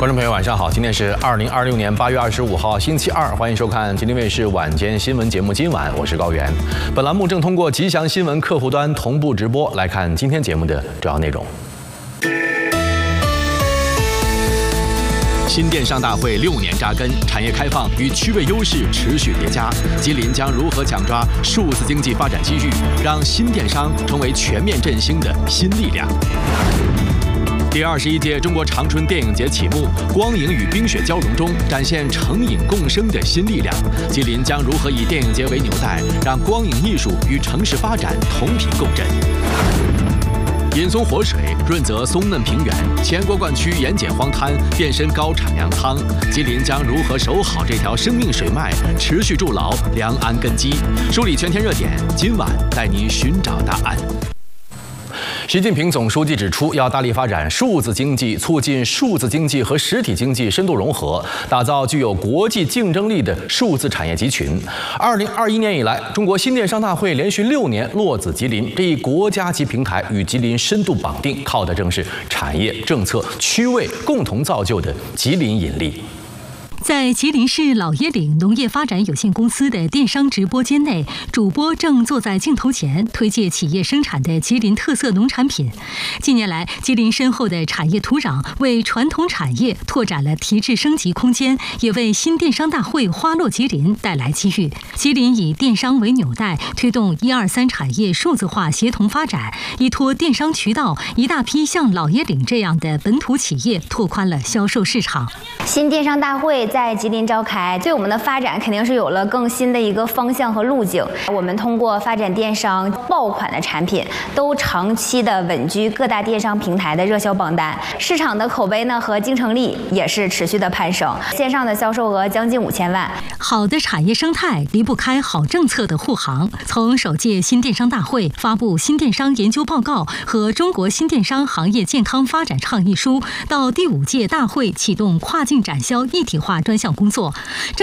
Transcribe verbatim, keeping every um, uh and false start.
观众朋友，晚上好！今天是二零二六年八月二十五号，星期二，欢迎收看吉林卫视晚间新闻节目。今晚我是高原，本栏目正通过吉祥新闻客户端同步直播。来看今天节目的主要内容。新电商大会六年扎根，产业开放与区位优势持续叠加。吉林将如何抢抓数字经济发展机遇，让新电商成为全面振兴的新力量？第二十一届中国长春电影节启幕，光影与冰雪交融中展现成影共生的新力量。吉林将如何以电影节为纽带，让光影艺术与城市发展同频共振？饮松活水，润泽松嫩平原，前国灌区盐碱荒滩变身高产粮仓。吉林将如何守好这条生命水脉，持续筑牢良安根基？梳理全天热点，今晚带你寻找答案。习近平总书记指出，要大力发展数字经济，促进数字经济和实体经济深度融合，打造具有国际竞争力的数字产业集群。二零二一年以来，中国新电商大会连续六年落子吉林，这一国家级平台与吉林深度绑定，靠的正是产业、政策、区位共同造就的吉林引力。 在吉林市老椰岭农业发展有限公司的电商直播间内，主播正坐在镜头前推介企业生产的吉林特色农产品。近年来，吉林深厚的产业土壤为传统产业拓展了提质升级空间，也为新电商大会花落吉林带来机遇。吉林以电商为纽带，推动一二三产业数字化协同发展，依托电商渠道，一大批像老椰岭这样的本土企业拓宽了销售市场。 新电商大会在吉林召开，对我们的发展肯定是有了更新的一个方向和路径。我们通过发展电商爆款的产品，都长期的稳居各大电商平台的热销榜单，市场的口碑呢和竞争力也是持续的攀升，线上的销售额将近五千万。 好的产业生态离不开好政策的护航。从首届新电商大会发布新电商研究报告和中国新电商行业健康发展倡议书，到第五届大会启动跨境展销一体化专项工作。